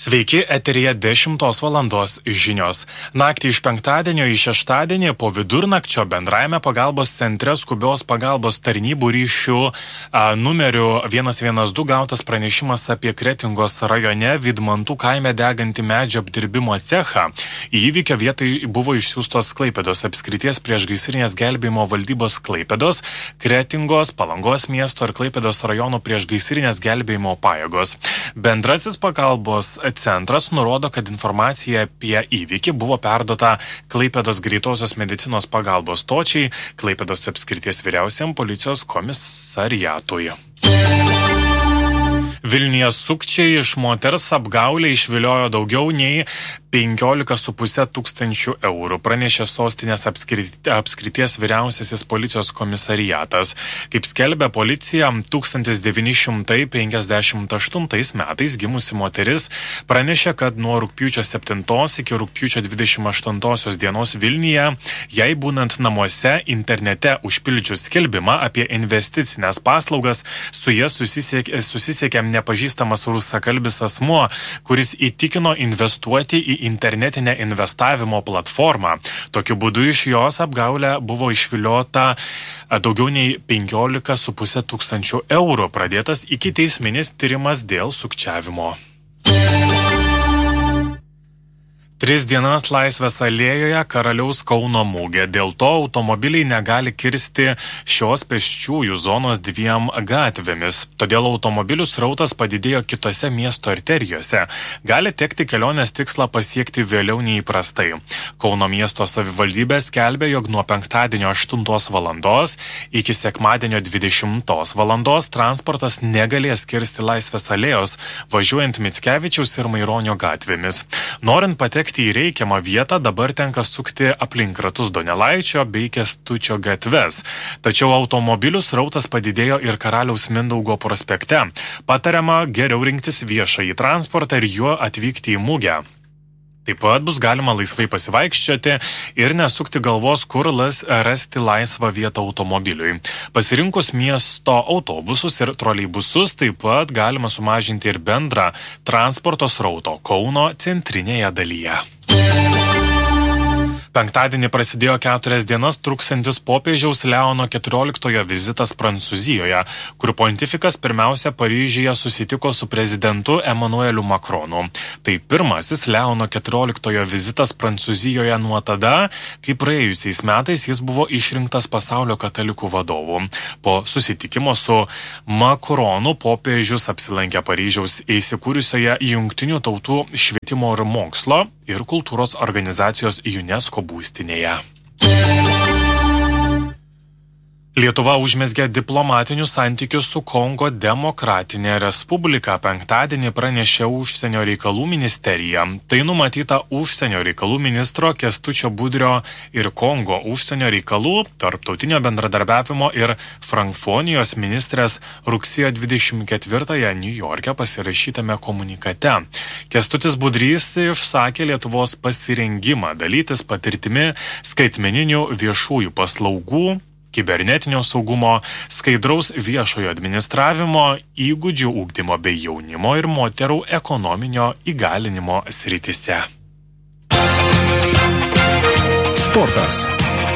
Sveiki, eteryje 10 valandos žinios. Naktį iš penktadienio į šeštadienį po vidurnakčio bendrajame pagalbos centre skubios pagalbos tarnybų ryšių numeriu 112 gautas pranešimas apie Kretingos rajone Vidmantų kaime degantį medžio apdirbimo cechą. Į įvykio vietai buvo išsiųstos Klaipėdos apskrities priešgaisrinės gelbėjimo valdybos Klaipėdos, Kretingos, Palangos miesto ir Klaipėdos rajonų priešgaisrinės gelbėjimo pajėgos. Bendrasis pagalbos centras nurodo, kad informacija apie įvykį buvo perduota Klaipėdos greitosios medicinos pagalbos stočiai, Klaipėdos apskrities vyriausiam policijos komisariatui. Vilniuje sukčiai iš moters apgaulę išviliojo daugiau nei 15,5 tūkstančių eurų, pranešė sostinės apskrities vyriausiasis policijos komisariatas. Kaip skelbia policija, 1958 metais gimusi moteris pranešė, kad nuo rugpjūčio 7 iki rugpjūčio 28 dienos Vilniuje, jai būnant namuose internete užpildžius skelbimą apie investicinės paslaugas, su jie susisiekė nepažįstamas rusakalbis asmuo, kuris įtikino investuoti į internetinę investavimo platformą. Tokiu būdu iš jos apgaulę buvo išviliota daugiau nei 15,5 tūkstančių eurų. Pradėtas ikiteisminis tyrimas dėl sukčiavimo. 3 dienas Laisvės alėjoje karaliaus Kauno mugė. Dėl to automobiliai negali kirsti šios pėsčiųjų zonos 2 gatvėmis. Todėl automobilių srautas padidėjo kitose miesto arterijose. Gali tekti kelionės tikslą pasiekti vėliau nei įprastai. Kauno miesto savivaldybė skelbė, jog nuo penktadienio 8 valandos iki sekmadienio 20 valandos transportas negalės kirsti Laisvės alėjos, važiuojant Mickevičiaus ir Maironio gatvėmis. Norint patekti į reikiamą vietą, dabar tenka sukti aplink Ratus Donelaičio bei Kęstučio gatves. Tačiau automobilių srautas padidėjo ir Karaliaus Mindaugo prospekte. Patariama geriau rinktis viešąjį transportą ir juo atvykti į mugę. Taip pat bus galima laisvai pasivaikščioti ir nesukti galvos, kur rasti laisvą vietą automobiliui. Pasirinkus miesto autobusus ir troleibusus, taip pat galima sumažinti ir bendrą transporto srauto Kauno centrinėje dalyje. Penktadienį prasidėjo 4 dienas truksiantis popiežiaus Leono XIV vizitas Prancūzijoje, kur pontifikas pirmiausia Paryžiuje susitiko su prezidentu Emmanueliu Macronu. Tai pirmasis Leono XIV vizitas Prancūzijoje nuo tada, kai praėjusiais metais jis buvo išrinktas pasaulio katalikų vadovu. Po susitikimo su Macronu popiežius apsilankė Paryžiaus įsikūrusioje Jungtinių tautų švietimo ir mokslo ir kultūros organizacijos UNESCO būstinėje. Lietuva užmezgė diplomatinius santykius su Kongo Demokratinė Respublika. Penktadienį pranešė užsienio reikalų ministerija. Tai numatyta užsienio reikalų ministro Kęstučio Budrio ir Kongo užsienio reikalų, tarptautinio bendradarbiavimo ir frankfonijos ministrės rugsėjo 24-ąją Niujorke pasirašytame komunikate. Kęstutis Budrys išsakė Lietuvos pasirengimą dalytis patirtimi skaitmeninių viešųjų paslaugų, kibernetinio saugumo, skaidraus viešojo administravimo, įgūdžių ugdymo bei jaunimo ir moterų ekonominio įgalinimo srityse. Sportas.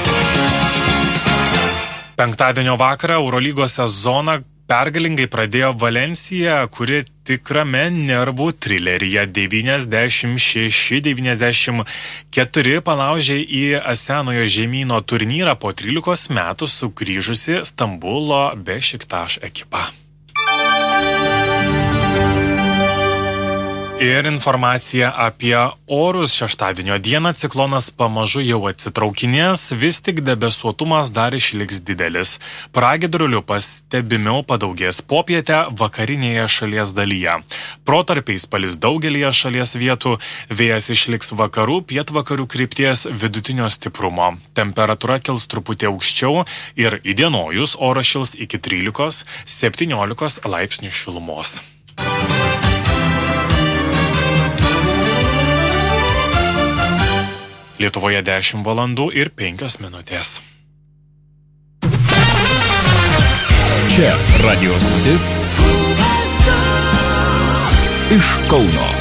Penktadienio vakarą Eurolygos sezoną pergalingai pradėjo Valensija, kuri tikrame nervų trileryje 96-94 palaužė į Senojo žemyno turnyrą po 13 metų sugrįžusi Stambulo Bešiktaš ekipą. Ir informacija apie orus. Šeštadienio dieną ciklonas pamažu jau atsitraukinės, vis tik debesuotumas dar išliks didelis. Pragiedrulių pastebimiau padaugės popietę vakarinėje šalies dalyje. Protarpiais palis daugelyje šalies vietų, vėjas išliks vakarų, pietvakarių krypties vidutinio stiprumo. Temperatūra kils truputį aukščiau ir įdienojus oras šils iki 13-17 laipsnių šilumos. Lietuvoje 10 valandų ir 5 minutės. Čia radio stotis iš Kauno.